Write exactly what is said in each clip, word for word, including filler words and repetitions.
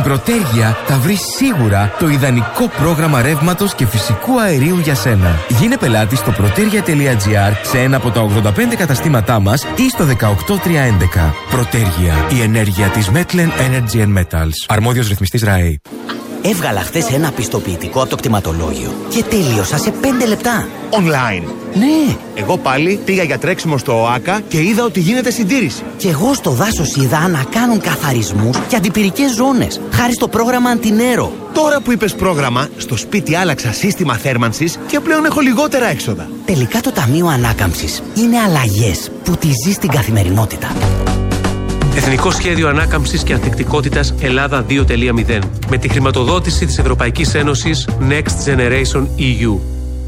Προτέργεια θα βρεις σίγουρα το ιδανικό πρόγραμμα ρεύματος και φυσικού αερίου για σένα. Γίνε πελάτης στο προτέργεια τελεία τζι άρ σε ένα από τα ογδόντα πέντε καταστήματά μας ή στο δεκαοκτώ τριακόσια έντεκα. Προτέργεια, η ενέργεια της Metlen Energy and Metals. Αρμόδιος ρυθμιστής ΡΑΕ. Έβγαλα χθες ένα πιστοποιητικό από το κτηματολόγιο και τελείωσα σε πέντε λεπτά. Online. Ναι. Εγώ πάλι πήγα για τρέξιμο στο ΟΑΚΑ και είδα ότι γίνεται συντήρηση. Και εγώ στο δάσος είδα να κάνουν καθαρισμούς και αντιπυρικές ζώνες, χάρη στο πρόγραμμα Αντινέρο. Τώρα που είπες πρόγραμμα, στο σπίτι άλλαξα σύστημα θέρμανσης και πλέον έχω λιγότερα έξοδα. Τελικά το Ταμείο Ανάκαμψης είναι αλλαγές που τη ζεις στην καθημερινότητα. Εθνικό Σχέδιο Ανάκαμψης και Ανθεκτικότητας Ελλάδα δύο τελεία μηδέν. Με τη χρηματοδότηση της Ευρωπαϊκής Ένωσης Next Generation ι γιου.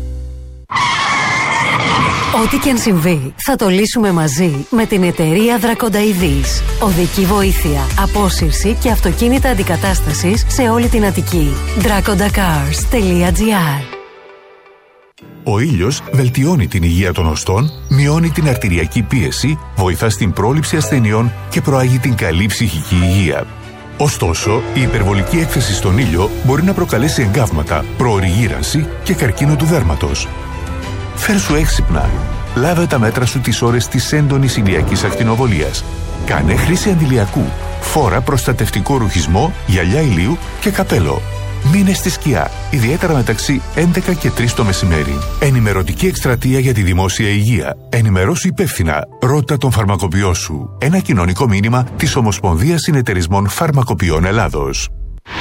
Ό,τι και αν συμβεί, θα το λύσουμε μαζί με την εταιρεία Δρακονταειδής. Οδική βοήθεια, απόσυρση και αυτοκίνητα αντικατάστασης σε όλη την Αττική. δρακοντακάρς τελεία τζι άρ. Ο ήλιος βελτιώνει την υγεία των οστών, μειώνει την αρτηριακή πίεση, βοηθά στην πρόληψη ασθενειών και προάγει την καλή ψυχική υγεία. Ωστόσο, η υπερβολική έκθεση στον ήλιο μπορεί να προκαλέσει εγκάβματα, προωρή γύρανση και καρκίνο του δέρματος. Φέρσου έξυπνα. Λάβε τα μέτρα σου τις ώρες της έντονης ηλιακής ακτινοβολίας. Κάνε χρήση αντιλιακού. Φόρα προστατευτικό ρουχισμό, γυαλιά ηλίου και καπέλο. Μείνε στη σκιά, ιδιαίτερα μεταξύ έντεκα και τρεις το μεσημέρι. Ενημερωτική εκστρατεία για τη δημόσια υγεία. Ενημερώσου υπεύθυνα. Ρώτα τον φαρμακοποιό σου. Ένα κοινωνικό μήνυμα της Ομοσπονδίας Συνεταιρισμών Φαρμακοποιών Ελλάδος.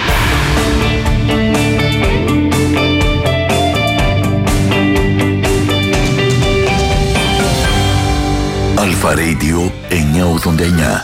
Αλφα Radio εννιακόσια ογδόντα εννιά.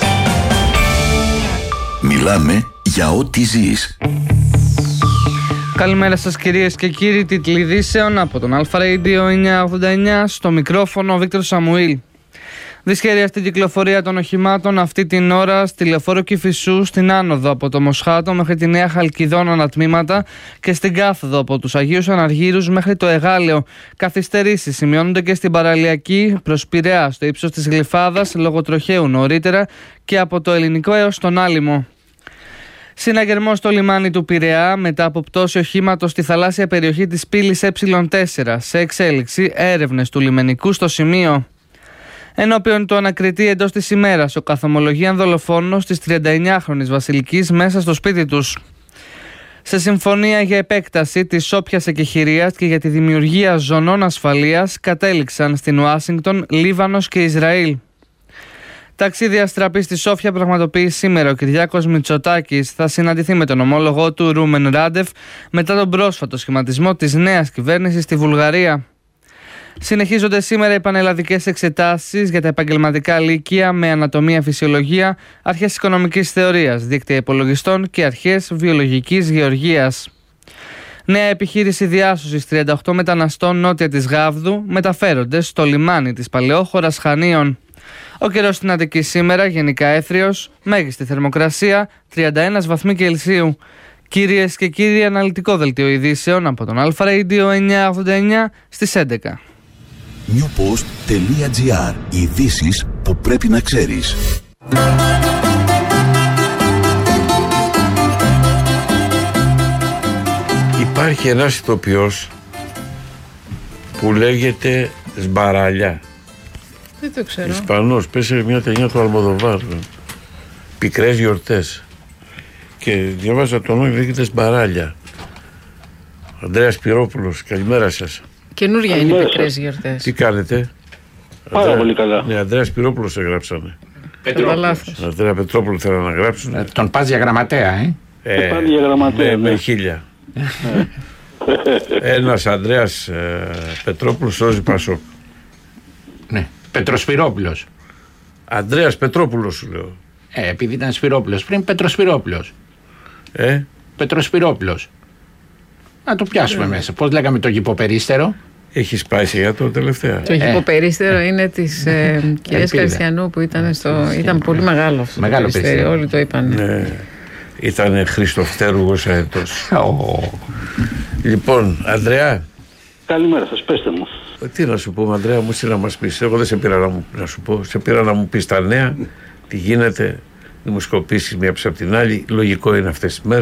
Μιλάμε για ό,τι ζεις. Καλημέρα σας κυρίες και κύριοι, τίτλοι ειδήσεων από τον Αλφα Radio εννιακόσια ογδόντα εννιά, στο μικρόφωνο ο Βίκτορ Σαμουήλ. Δυσχέρεια στην κυκλοφορία των οχημάτων αυτή την ώρα στη Λεωφόρο Κηφισού, στην άνοδο από το Μοσχάτο μέχρι τη Νέα Χαλκιδόνα ανατμήματα και στην κάθοδο από τους Αγίους Αναργύρους μέχρι το Εγάλεο. Καθυστερήσεις σημειώνονται και στην παραλιακή προς Πειραιά, στο ύψος της Γλυφάδας, λόγω τροχαίου νωρίτερα και από το Ελληνικό έως τον Άλυμο. Συναγερμό στο λιμάνι του Πειραιά μετά από πτώση οχήματος στη θαλάσσια περιοχή της πύλης ε τέσσερα. Σε εξέλιξη έρευνες του λιμενικού στο σημείο. Ενώπιον του ανακριτή εντός της ημέρας, ο καθομολογίαν δολοφόνος της τριανταεννιάχρονης Βασιλικής μέσα στο σπίτι τους. Σε συμφωνία για επέκταση της όποιας εκεχηρίας και για τη δημιουργία ζωνών ασφαλείας κατέληξαν στην Ουάσιγκτον, Λίβανος και Ισραήλ. Ταξίδι αστραπή στη Σόφια πραγματοποιεί σήμερα ο Κυριάκος Μητσοτάκης. Θα συναντηθεί με τον ομόλογό του Ρούμεν Ράντεφ μετά τον πρόσφατο σχηματισμό της νέας κυβέρνησης στη Βουλγαρία. Συνεχίζονται σήμερα οι πανελλαδικές εξετάσεις για τα επαγγελματικά λύκεια με ανατομία, φυσιολογία, αρχές οικονομικής θεωρίας, δίκτυα υπολογιστών και αρχές βιολογικής γεωργίας. Νέα επιχείρηση διάσωσης τριάντα οκτώ μεταναστών νότια της Γάβδου μεταφέρονται στο λιμάνι της Παλαιόχωρας Χανίων. Ο καιρός στην Αττική σήμερα γενικά έθριος, μέγιστη θερμοκρασία τριάντα ένα βαθμοί Κελσίου. Κυρίες και κύριοι, αναλυτικό δελτίο ειδήσεων από τον Αλφα Radio εννιακόσια ογδόντα εννιά στις έντεκα. newpost τελεία gr. Ειδήσεις που πρέπει να ξέρεις. Υπάρχει ένας ηθοποιός που λέγεται Σμπαράλια. Δεν το ξέρω. Ισπανός, πέσε μια ταινία του Αλμοδοβάρ. Πικρές γιορτές. Και διαβάζα το όνομα, λέγεται Σμπαράλια. Ανδρέας Πυρόπουλος, καλημέρα σας. Καινούρια είναι οι πικρές γιορτές. Τι κάνετε? Πάρα Ανδρέα, πολύ καλά. Ναι, Ανδρέας Πυρόπουλος εγγράψανε. Πετρόπουλος. Ανδρέα Πετρόπουλο θέλω να γράψουν. Ε, τον πας για γραμματέα, ε. ε πας για γραμματέα. Με, ναι. με χίλια. Ένας Ανδρέας ε, Πετρόπουλος σώζει Πασόκ. Ναι, Πετροσπυρόπουλος. Ανδρέας Πετρόπουλος σου λέω. Ε, επειδή ήταν Σπυρόπουλος πριν, Πετροσπυρόπουλος. Ε. Πετροσπυρόπουλος. Να το πιάσουμε ε. μέσα. Πώς λέγαμε το γυποπερίστερο. Έχεις πάει σε γιατρό τελευταία? Το γυποπερίστερο ε. είναι της ε, κυρίας Καριστιανού που ήταν, στο, ήταν πολύ μεγάλο αυτό. Μεγάλο περίστερο. Όλοι το είπαν. Ναι. Ήτανε Χριστοφτέρουγος αετός. Oh. Λοιπόν, Ανδρέα. Καλημέρα σας, πέστε μου. Τι να σου πω, Ανδρέα μου, τι να μας πεις? Εγώ δεν σε πήρα να, μου, να σου πω. Σε πήρα να μου πεις τα νέα, τι γίνεται, δημοσκοπήσεις μία από την άλλη. Λογικό είναι αυτές τις μέρες.